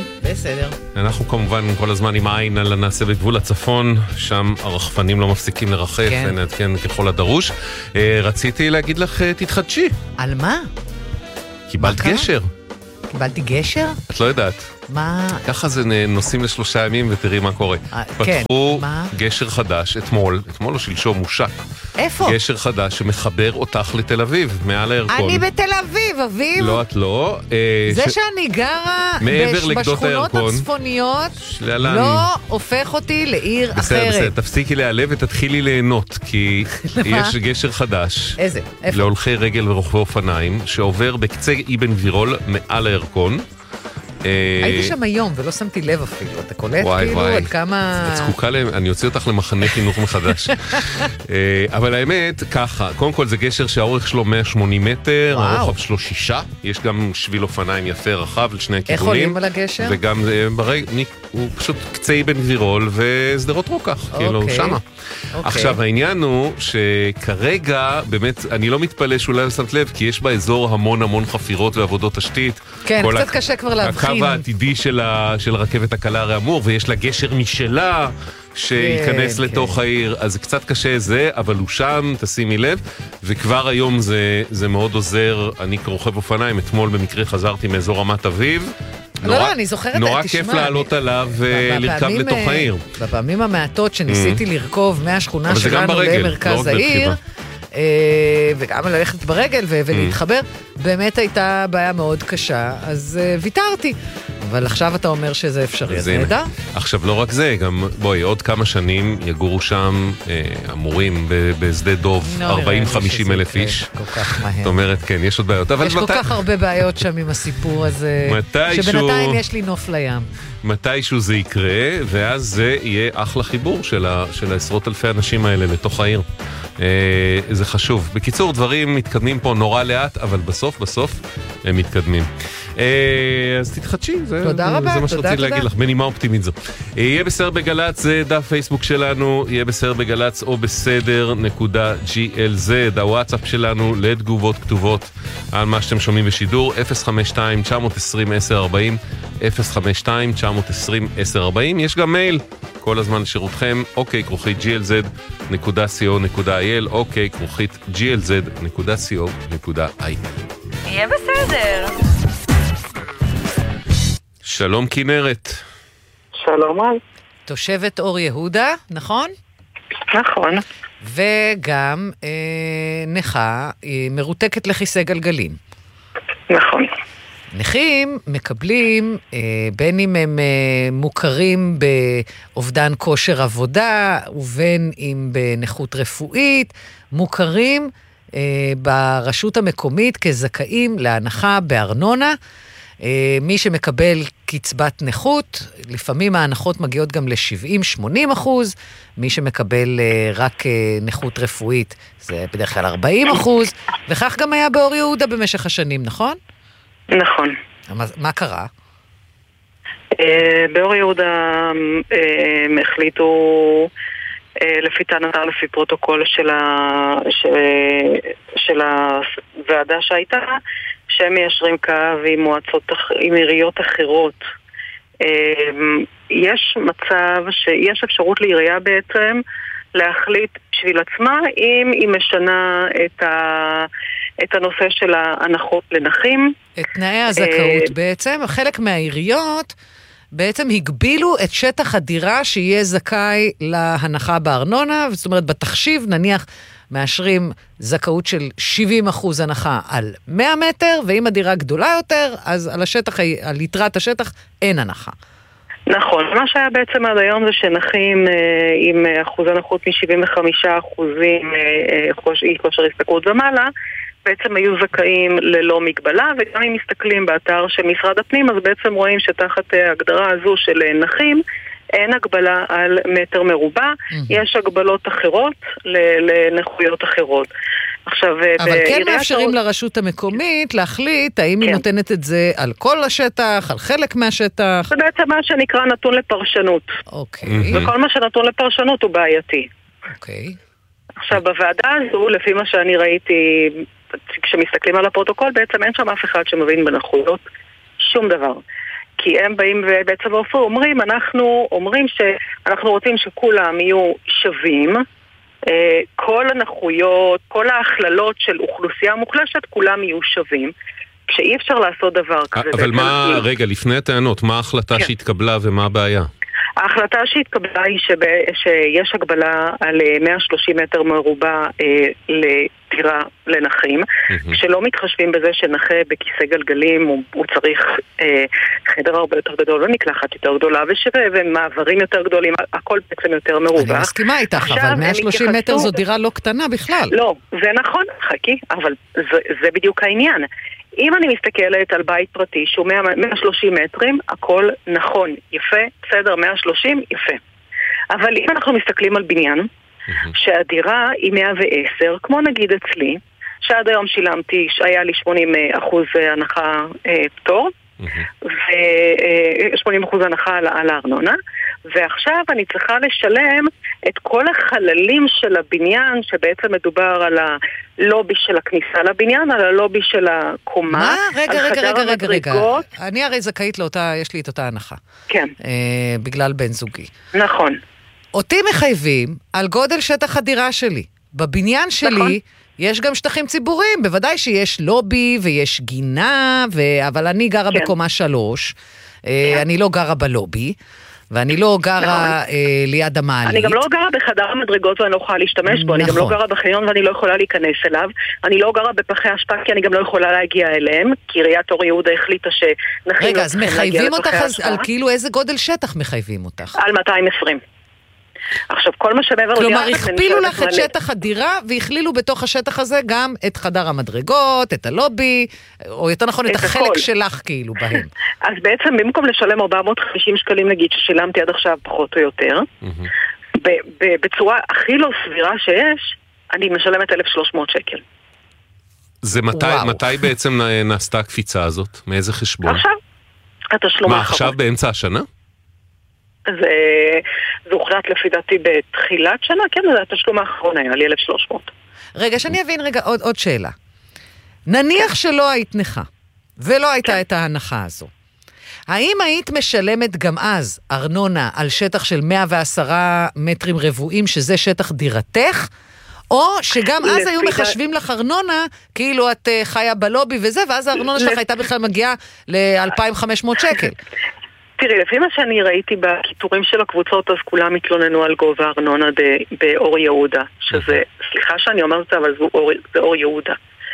בסדר. אנחנו כמובן כל הזמן עם העין על הנעשה בגבול הצפון, שם הרחפנים לא מפסיקים לרחף, ונעדכן ככל הדרוש. רציתי להגיד לך, תתחדשי. על מה? קיבלת גשר. קיבלתי גשר? את לא יודעת. מה? ככה זה נוסעים ל3 ימים ותראי מה קורה. פתחו גשר חדש אתמול או שלשום מושק. איפה? גשר חדש שמחבר אותך לתל אביב, מעל הירקון. אני בתל אביב, אביב. לא, את לא. זה שאני גרה בשכונות הצפוניות לא הופך אותי לעיר אחרת. בסדר, תפסיקי להיעלב ותתחילי ליהנות, כי יש גשר חדש. איזה? איפה? להולכי רגל ורוכבי אופניים, שעובר בקצה אבן גבירול מעל הירקון. הייתי שם היום ולא שמתי לב אפילו, אתה קולט כאילו עד כמה... את זקוקה להם, אני אוציא אותך למחנה חינוך מחדש. אבל האמת, ככה, קודם כל זה גשר שהאורך שלו 180 מטר, הרוחב שלו 6, יש גם שביל אופניים יפה רחב לשני הכיוונים. איך עולים על הגשר? וגם הוא פשוט קצה אבן גבירול וסדרות רוקח, כאילו שמה. עכשיו העניין הוא שכרגע, באמת, אני לא מתפלא שאולי שמת לב, כי יש באזור המון חפירות ועבודות תשתית. כן, קצת קשה כבר להבחין. הקו העתידי של רכבת הקלה הרי אמור, ויש לה גשר משלה שייכנס לתוך העיר, אז זה קצת קשה זה, אבל הוא שם, תשימי לב, וכבר היום זה מאוד עוזר. אני כרוכב אופניים, אתמול במקרה חזרתי מאזור רמת אביב, אני זוכרת, נורא כיף לעלות עליו ולרכב לתוך העיר. בפעמים המעטות שניסיתי לרכוב מהשכונה שלנו למרכז העיר, וגם ללכת ברגל ולהתחבר, באמת הייתה בעיה מאוד קשה, אז ויתרתי. אבל עכשיו אתה אומר שזה אפשרי, אז נדע? עכשיו לא רק זה, גם בואי, עוד כמה שנים יגורו שם אמורים בשדה דוב 40-50 אלף איש. כל כך מהר. זאת אומרת, כן, יש עוד בעיות. יש כל כך הרבה בעיות שם עם הסיפור הזה, שבינתיים יש לי נוף לים. מתישהו זה יקרה, ואז זה יהיה אחלה חיבור של העשרות אלפי אנשים האלה לתוך העיר. זה חשוב. בקיצור, דברים מתקדמים פה נורא לאט, אבל בסוף הם מתקדמים. אז תתחדשי, זה מה שרציתי להגיד לך, בנימה אופטימית זו. יהיה בסדר בגלץ, זה דף פייסבוק שלנו, יהיה בסדר בגלץ או בסדר.glz, הוואטסאפ שלנו לתגובות כתובות על מה שאתם שומעים בשידור, 052-920-1040, 052-920-1040, יש גם מייל, כל הזמן לשירותכם, ok@glz.co.il, ok@glz.co.il. יהיה בסדר. שלום כנרת. שלום רב. תושבת אור יהודה, נכון? נכון. וגם נכה, מרותקת לכיסא גלגלים. נכון. נכים מקבלים, בין אם הם מוכרים באובדן כושר עבודה, ובין אם בנכות רפואית, מוכרים ברשות המקומית כזכאים להנחה בארנונה. מי שמקבל קצבת נכות, לפעמים ההנחות מגיעות גם ל-70-80%, מי שמקבל רק נכות רפואית זה בדרך כלל 40%, וכך גם היה באור יהודה במשך השנים, נכון? נכון. מה קרה? באור יהודה החליטו לפי טענתה, לפי פרוטוקול של הוועדה שהייתה, שהם מיישרים קו עם עיריות אחרות. יש מצב שיש אפשרות לעירייה בעצם להחליט בשביל עצמה אם היא משנה את הנושא של ההנחות לנכים. את תנאי הזכאות בעצם. חלק מהעיריות בעצם הגבילו את שטח הדירה שיהיה זכאי להנחה בארנונה, זאת אומרת בתחשיב נניח מאשרים זכאות של 70% הנחה על 100 מטר, ואם הדירה גדולה יותר, אז על יתרת השטח אין הנחה. נכון, מה שהיה בעצם עד היום זה שנכים עם אחוז הנכות מ-75% אי כושר השתכרות ומעלה, בעצם היו זכאים ללא מגבלה, וגם אם מסתכלים באתר של משרד הפנים, אז בעצם רואים שתחת ההגדרה הזו של נכים, אין הגבלה על מטר מרובע, יש הגבלות אחרות לנכויות אחרות. עכשיו, אבל כן מאפשרים לרשות המקומית להחליט האם היא נותנת את זה על כל השטח, על חלק מהשטח. זה בעצם מה שנקרא נתון לפרשנות. אוקיי. וכל מה שנתון לפרשנות הוא בעייתי. אוקיי. עכשיו, בוועדה הזו, לפי מה שאני ראיתי, כשמסתכלים על הפרוטוקול, בעצם אין שם אף אחד שמבין בנכויות שום דבר. כי הם באים ובעצם אומרים, אנחנו אומרים שאנחנו רוצים שכולם יהיו שווים, כל הנכויות, כל ההכללות של אוכלוסייה מוחלשת, כולם יהיו שווים, כשאי אפשר לעשות דבר כזה. אבל מה, רגע, לפני הטענות, מה ההחלטה שהתקבלה ומה הבעיה? ההחלטה שהתקבלה היא שיש הגבלה על 130 מטר מרובע לדירה לנכים, כשלא מתחשבים בזה שנכה בכיסא גלגלים הוא צריך חדר הרבה יותר גדול ומקלחת יותר גדולה ומעברים יותר גדולים, הכל בעצם יותר מרובע. אני מסכימה איתך, אבל 130 מטר זו דירה לא קטנה בכלל. לא, זה נכון, חכי, אבל זה בדיוק העניין. אם אני מסתכלת על בית פרטי שהוא 130 מטרים, הכל נכון, יפה, בסדר, 130, יפה. אבל אם אנחנו מסתכלים על בניין, שהדירה היא 110, כמו נגיד אצלי, שעד היום שילמתי, היה לי 80% הנחה פטור, ו-80% הנחה על הארנונה, ועכשיו אני צריכה לשלם את כל החללים של הבניין, שבעצם מדובר על הלובי של הכניסה לבניין, על הלובי של הקומה. מה? רגע. אני הרי זכאית לאותה, יש לי את אותה הנחה. כן. בגלל בן זוגי. נכון. אותי מחייבים על גודל שטח הדירה שלי. בבניין שלי יש גם שטחים ציבוריים, בוודאי שיש לובי ויש גינה, אבל אני גרה בקומה 3, אני לא גרה בלובי, ואני לא גרה ליד המעלית. אני גם לא גרה בחדר המדרגות ואני לא יכולה להשתמש בו, אני גם לא גרה בחניון ואני לא יכולה להיכנס אליו, אני לא גרה בפחי אשפה כי אני גם לא יכולה להגיע אליהם, כי עיריית אור יהודה החליטה שנחים... רגע, אז מחייבים אותך על כאילו איזה גודל שטח מחייבים אותך? על 220. עכשיו, כל מה שמעבר... כלומר, הכפילו לך את שטח הדירה, והכלילו בתוך השטח הזה גם את חדר המדרגות, את הלובי, או יותר נכון, את החלק שלך כאילו בהם. אז בעצם, במקום לשלם 450 שקלים, נגיד, ששילמתי עד עכשיו פחות או יותר, בצורה הכי לא סבירה שיש, אני משלמת 1,300 שקל. זה מתי בעצם נעשתה הקפיצה הזאת? מאיזה חשבון? עכשיו, התשלום האחרון. מה, עכשיו באמצע השנה? זה הוחלט לפי דעתי בתחילת שנה, כן, זה התשלום האחרון היה לי 1,300. רגע, שאני אבין רגע עוד שאלה. נניח שלא היית נכה, ולא הייתה את ההנחה הזו. האם היית משלמת גם אז ארנונה על שטח של 110 מטרים רבועים, שזה שטח דירתך, או שגם אז היו מחשבים לך ארנונה, כאילו את חיה בלובי וזה, ואז הארנונה שלך הייתה בכלל מגיעה ל-2,500 שקל. תראי, לפי מה שאני ראיתי בכיתורים של הקבוצות, אז כולם התלוננו על גובה ארנונה באור יהודה, שזה, סליחה שאני אומרת את זה, אבל זה אור יהודה.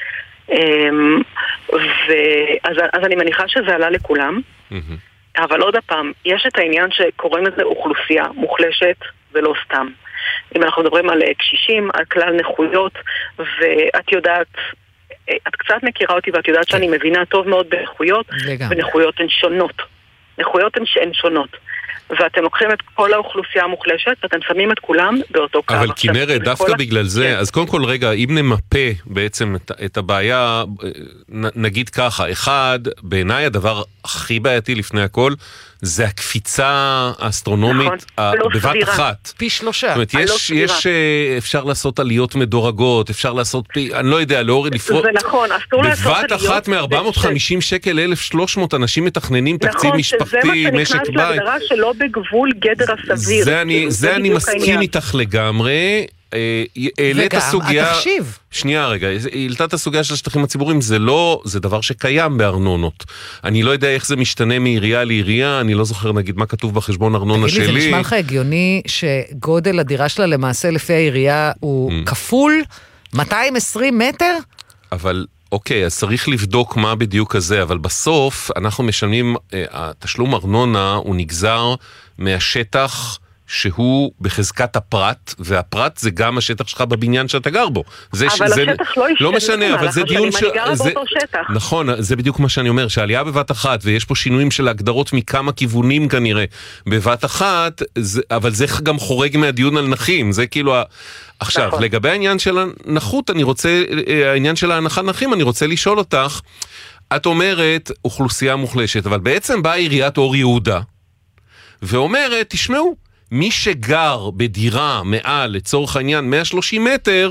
אז אני מניחה שזה עלה לכולם, אבל עוד הפעם, יש את העניין שקוראים לזה אוכלוסייה מוחלשת ולא סתם. אם אנחנו מדברים על קשישים, על כלל נכויות, ואת יודעת, את קצת מכירה אותי ואת יודעת שאני מבינה טוב מאוד בנכויות, ונכויות הן שונות. נכויות הן שונות. ואתם לוקחים את כל האוכלוסייה המוחלשת, ואתם שמים את כולם באותו קו. אבל כנרת, דווקא בגלל זה, אז קודם כל רגע, אם נמפה בעצם את הבעיה, נגיד ככה, אחד, בעיניי הדבר הכי בעייתי לפני הכל, זה הקפיצה האסטרונומית בבת אחת. פי 3. זאת אומרת, אפשר לעשות עליות מדורגות, אפשר לעשות אני לא יודע, לפרוט. זה נכון, אסור לעשות עליות. בבת אחת מ-450 שקל, 1,300 אנשים מתכננים תקציב משפחתי, משק בית. נכון, שזה מה שנכנס להגדרה שלא בגבול גדר הסביר. זה אני מסכים איתך לגמרי. העלית הסוגיה... התחשיב. שנייה רגע, העלית את הסוגיה של השטחים הציבוריים, זה דבר שקיים בארנונות. אני לא יודע איך זה משתנה מעירייה לעירייה, אני לא זוכר נגיד מה כתוב בחשבון ארנונה שלי. תגיד לי, זה נשמע לך הגיוני שגודל הדירה שלה למעשה לפי העירייה הוא כפול 220 מטר? אבל אוקיי, אז צריך לבדוק מה בדיוק הזה, אבל בסוף אנחנו משלמים, התשלום ארנונה הוא נגזר מהשטח שהוא בחזקת הפרט, והפרט זה גם השטח שלך בבניין שאתה גר בו. אבל השטח לא ישתנה. לא משנה, אבל זה דיון אני גרה באותו שטח. נכון, זה בדיוק מה שאני אומר, שהעלייה בבת אחת, ויש פה שינויים של הגדרות מכמה כיוונים כנראה, בבת אחת, אבל זה גם חורג מהדיון על נכים, זה כאילו... עכשיו, לגבי העניין של הנחות, העניין של ההנחה נכים, אני רוצה לשאול אותך, את אומרת אוכלוסייה מוחלשת, אבל בעצם באה עיריית אור יהודה, ואומרת, תשמעו, מי שגר בדירה מעל, לצורך העניין, 130 מטר,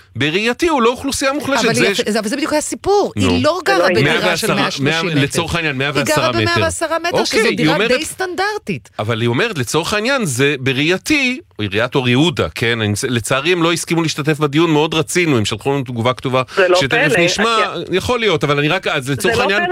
בראייתי הוא לא אוכלוסייה מוחלשת. אבל זה בדיוק הסיפור, היא לא גרה בדירה של 130 מטר. לצורך העניין, 110 מטר. היא גרה ב-110 מטר, שזו דירה די סטנדרטית. אבל היא אומרת, לצורך העניין, זה בראייתי, עיריית אור יהודה, כן? לצערי הם לא הסכימו להשתתף בדיון, מאוד רצינו, הם שלחו לנו תגובה כתובה, שתכף נשמע, יכול להיות, אבל אני רק, אז לצורך העניין,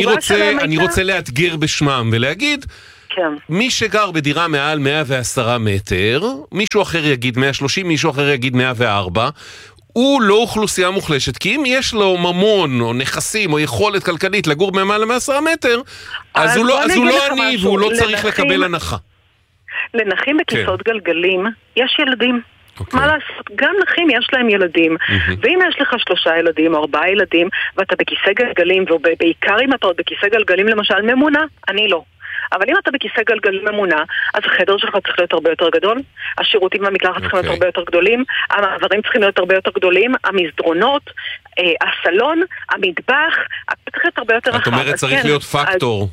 אני רוצה לאתגר בשמם ולהגיד, מי שגר בדירה מעל 110 מטר, מישהו אחר יגיד 130, מישהו אחר יגיד 104, הוא לא אוכלוסייה מוחלשת, כי אם יש לו ממון או נכסים או יכולת כלכלית לגור במעל 110 מטר, אז הוא לא עני והוא לא צריך לקבל הנחה. לנכים בכיסאות גלגלים יש ילדים. מה לעשות? גם נכים יש להם ילדים, ואם יש לך 3 ילדים או 4 ילדים, ואתה בכיסא גלגלים, ובעיקר אם אתה עוד בכיסא גלגלים למשל ממונה, אני לא. אבל אם אתה בכיסא גלגלים ממונה, אז החדר שלך צריך להיות הרבה יותר גדול, השירותים במקלחת צריכים להיות הרבה יותר גדולים, המעברים צריכים להיות הרבה יותר גדולים, המסדרונות, הסלון, המטבח, צריך להיות הרבה יותר רחב. את אומרת צריך להיות פקטור.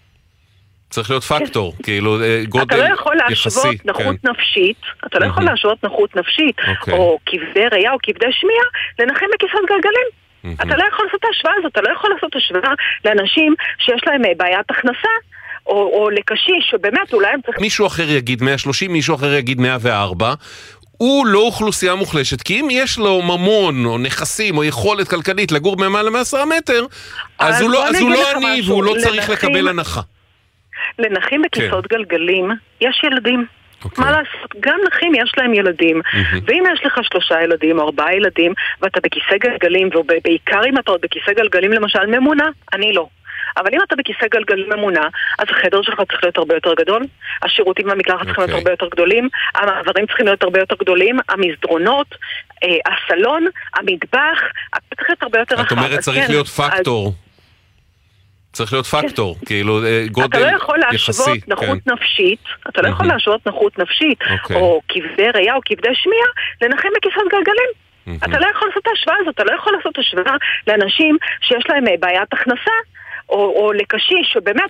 צריך להיות פקטור, כאילו גודל יחסי. אתה לא יכול להשוות נכות נפשית, אתה לא יכול להשוות נכות נפשית, או כבדי ראייה או כבדי שמיעה, לנכים בכיסאות גלגלים. אתה לא יכול לעשות את ההשוואה הזאת, אתה לא יכול לעשות השוואה לאנשים שיש להם בעיית הכנסה, או לקשיש, שבאמת אולי הם צריכים... מישהו אחר יגיד 130, מישהו אחר יגיד 104, הוא לא אוכלוסייה מוחלשת, כי אם יש לו ממון או נכסים או יכולת כלכלית לגור במעל 110 מטר, אז הוא לא עני והוא לא צריך לקבל הנחה. לנכים בכיסאות גלגלים יש ילדים. מה לעשות? גם נכים יש להם ילדים, ואם יש לך 3 ילדים או 4 ילדים, ואתה בכיסא גלגלים, ובעיקר אם אתה עוד בכיסא גלגלים למשל ממונה, אני לא. אבל אם אתה בכיסא גלגלים ממונה, אז החדר שלך צריך להיות הרבה יותר גדול, השירותים במקלחת צריכים להיות הרבה יותר גדולים, המעברים צריכים להיות הרבה יותר גדולים, המסדרונות, הסלון, המטבח, צריך להיות הרבה יותר רחב. את אומרת צריך להיות פקטור. צריך להיות פקטור, כאילו גודל יחסי. אתה לא יכול להשוות נכות נפשית, אתה לא יכול להשוות נכות נפשית, או כבדי ראייה או כבדי שמיעה, לנכים בכיסאות גלגלים. אתה לא יכול לעשות את ההשוואה הזאת, אתה לא יכול לעשות השוואה לאנשים שיש להם בעיית הכנסה, או לקשיש, שבאמת